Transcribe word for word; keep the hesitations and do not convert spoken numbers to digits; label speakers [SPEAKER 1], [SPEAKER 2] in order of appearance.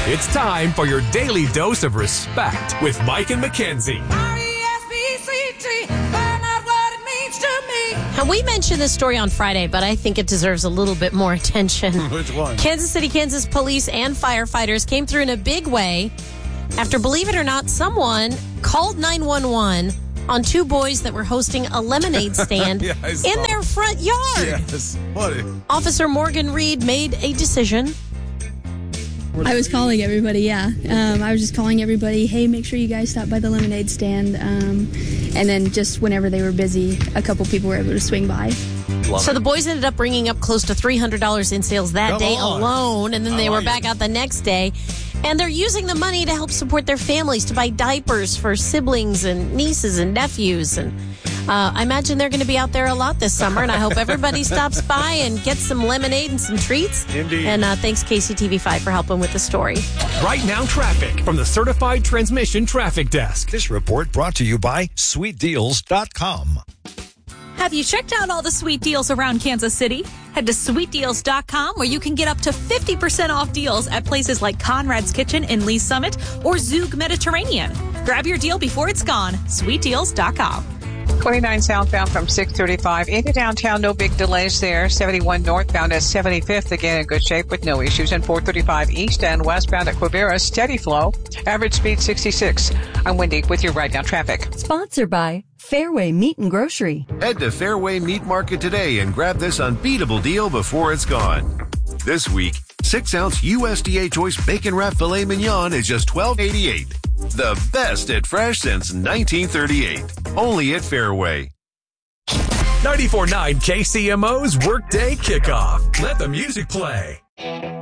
[SPEAKER 1] It's time for your daily dose of respect with Mike and Mackenzie.
[SPEAKER 2] R E S P C T, find out what it means to me.
[SPEAKER 3] And we mentioned this story on Friday, but I think it deserves a little bit more attention.
[SPEAKER 4] Which one?
[SPEAKER 3] Kansas City, Kansas police and firefighters came through in a big way after, believe it or not, someone called nine one one on two boys that were hosting a lemonade stand
[SPEAKER 4] Yeah, I saw.
[SPEAKER 3] in their front yard.
[SPEAKER 4] Yes. What?
[SPEAKER 3] Officer Morgan Reed made a decision.
[SPEAKER 5] I was calling everybody, yeah. Um, I was just calling everybody, hey, make sure you guys stop by the lemonade stand. Um, and then just whenever they were busy, a couple people were able to swing by.
[SPEAKER 3] So the boys ended up bringing up close to three hundred dollars in sales that
[SPEAKER 4] Come
[SPEAKER 3] day
[SPEAKER 4] on.
[SPEAKER 3] alone, and then
[SPEAKER 4] I
[SPEAKER 3] they were
[SPEAKER 4] like
[SPEAKER 3] back
[SPEAKER 4] it.
[SPEAKER 3] out the next day. And they're using the money to help support their families, to buy diapers for siblings and nieces and nephews. And uh, I imagine they're going to be out there a lot this summer, and I hope everybody stops by and gets some lemonade and some treats.
[SPEAKER 4] Indeed.
[SPEAKER 3] And uh, thanks, K C T V five, for helping with the story.
[SPEAKER 1] Right now, traffic from the Certified Transmission Traffic Desk.
[SPEAKER 6] This report brought to you by sweet deals dot com.
[SPEAKER 7] Have you checked out all the sweet deals around Kansas City? Head to sweet deals dot com where you can get up to fifty percent off deals at places like Conrad's Kitchen in Lee Summit or Zug Mediterranean. Grab your deal before it's gone. sweet deals dot com.
[SPEAKER 8] twenty-nine southbound from six thirty-five into downtown, no big delays there. seventy-one northbound at seventy-fifth, again in good shape with no issues. And four thirty-five east and westbound at Quivira, steady flow. Average speed sixty-six. I'm Wendy with your Ride Now traffic.
[SPEAKER 9] Sponsored by Fairway Meat and Grocery.
[SPEAKER 10] Head to Fairway Meat Market today and grab this unbeatable deal before it's gone. This week, six ounce U S D A choice bacon wrap filet mignon is just twelve eighty-eight. The best at fresh since nineteen thirty-eight. Only at Fairway.
[SPEAKER 1] ninety-four point nine K C M O's Workday Kickoff. Let the music play.